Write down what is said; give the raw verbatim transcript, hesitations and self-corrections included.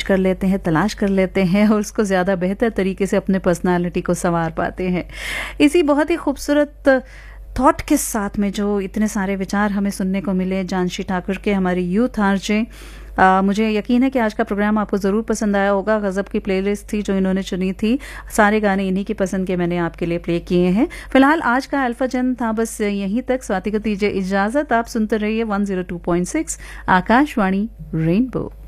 कर लेते हैं, तलाश कर लेते हैं और उसको ज़्यादा बेहतर तरीके से अपने पर्सनालिटी को संवार पाते हैं। इसी बहुत ही खूबसूरत थॉट के साथ में जो इतने सारे विचार हमें सुनने को मिले जानशी ठाकुर के, हमारी यूथ आरजे, आ, मुझे यकीन है कि आज का प्रोग्राम आपको ज़रूर पसंद आया होगा। गज़ब की प्लेलिस्ट थी जो इन्होंने चुनी थी, सारे गाने इन्हीं की पसंद के मैंने आपके लिए प्ले किए हैं। फिलहाल आज का अल्फा जन था बस यहीं तक। स्वाति को दीजिए इजाज़त। आप सुनते रहिए one zero two point six Akashvani rainbow.